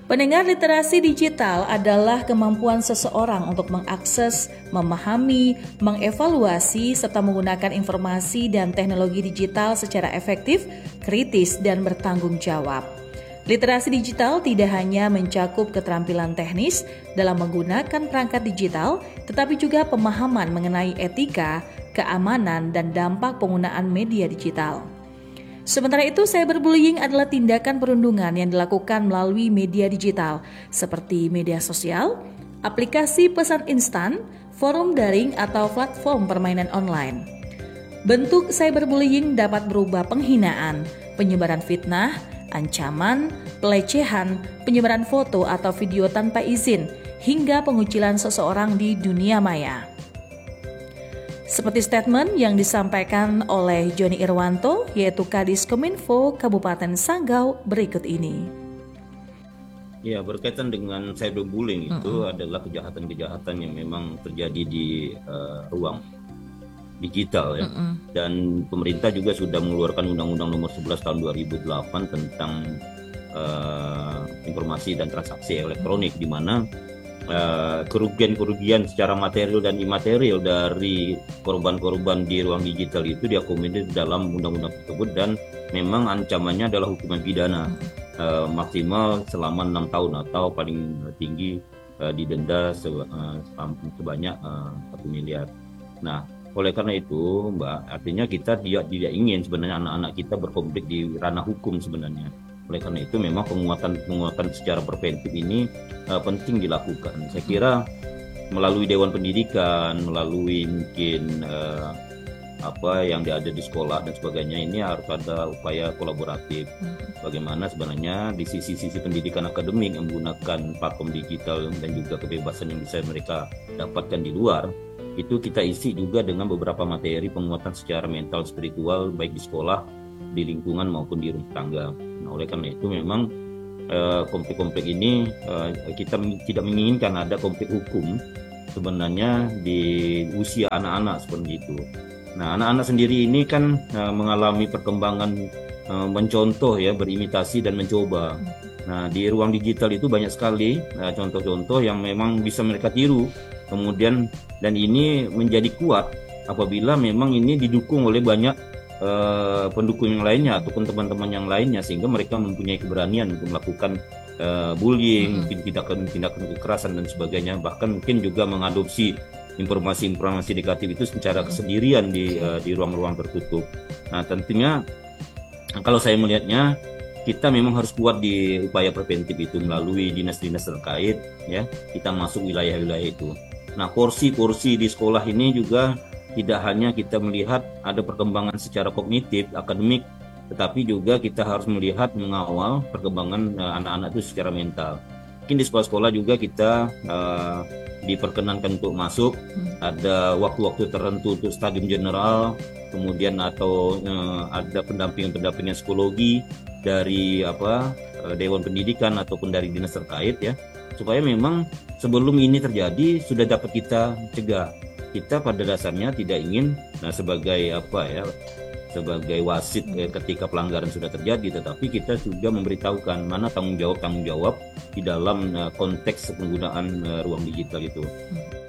Pendengar, literasi digital adalah kemampuan seseorang untuk mengakses, memahami, mengevaluasi, serta menggunakan informasi dan teknologi digital secara efektif, kritis, dan bertanggung jawab. Literasi digital tidak hanya mencakup keterampilan teknis dalam menggunakan perangkat digital, tetapi juga pemahaman mengenai etika, keamanan, dan dampak penggunaan media digital. Sementara itu, cyberbullying adalah tindakan perundungan yang dilakukan melalui media digital seperti media sosial, aplikasi pesan instan, forum daring, atau platform permainan online. Bentuk cyberbullying dapat berupa penghinaan, penyebaran fitnah, ancaman, pelecehan, penyebaran foto atau video tanpa izin, hingga pengucilan seseorang di dunia maya. Seperti statement yang disampaikan oleh Joni Irwanto, yaitu Kadis Kominfo Kabupaten Sanggau berikut ini. Ya, berkaitan dengan cyberbullying itu adalah kejahatan-kejahatan yang memang terjadi di ruang digital ya. Dan pemerintah juga sudah mengeluarkan Undang-Undang Nomor 11 Tahun 2008 tentang informasi dan transaksi elektronik, di mana kerugian-kerugian secara material dan imaterial dari korban-korban di ruang digital itu diakomodir dalam undang-undang tersebut, dan memang ancamannya adalah hukuman pidana maksimal selama 6 tahun atau paling tinggi didenda sebanyak 1 miliar. Nah, oleh karena itu, Mbak, artinya kita tidak ingin sebenarnya anak-anak kita berkonflik di ranah hukum sebenarnya. Oleh karena itu memang penguatan secara preventif ini penting dilakukan. Saya kira melalui Dewan Pendidikan, melalui mungkin apa yang ada di sekolah dan sebagainya, ini harus ada upaya kolaboratif. Bagaimana sebenarnya di sisi pendidikan akademik yang menggunakan platform digital dan juga kebebasan yang bisa mereka dapatkan di luar, itu kita isi juga dengan beberapa materi penguatan secara mental spiritual baik di sekolah, di lingkungan maupun di rumah tangga. Nah, oleh karena itu memang konflik-konflik ini kita tidak menginginkan ada konflik hukum sebenarnya di usia anak-anak seperti itu. Nah, anak-anak sendiri ini kan mengalami perkembangan mencontoh ya, berimitasi dan mencoba. Nah, di ruang digital itu banyak sekali contoh-contoh yang memang bisa mereka tiru. Kemudian dan ini menjadi kuat apabila memang ini didukung oleh banyak pendukung yang lainnya ataupun teman-teman yang lainnya, sehingga mereka mempunyai keberanian untuk melakukan bullying, mungkin tindakan kekerasan dan sebagainya, bahkan mungkin juga mengadopsi informasi-informasi negatif itu secara kesendirian di ruang-ruang tertutup. Nah, tentunya kalau saya melihatnya kita memang harus kuat di upaya preventif itu melalui dinas-dinas terkait ya, kita masuk wilayah-wilayah itu. Nah, porsi-porsi di sekolah ini juga tidak hanya kita melihat ada perkembangan secara kognitif, akademik, tetapi juga kita harus melihat mengawal perkembangan anak-anak itu secara mental. Mungkin di sekolah-sekolah juga kita diperkenankan untuk masuk, ada waktu-waktu tertentu untuk stadium general, kemudian atau ada pendampingan psikologi dari Dewan Pendidikan ataupun dari dinas terkait ya, supaya memang sebelum ini terjadi sudah dapat kita cegah. Kita pada dasarnya tidak ingin sebagai sebagai wasit ketika pelanggaran sudah terjadi, tetapi kita juga memberitahukan mana tanggung jawab di dalam konteks penggunaan ruang digital itu.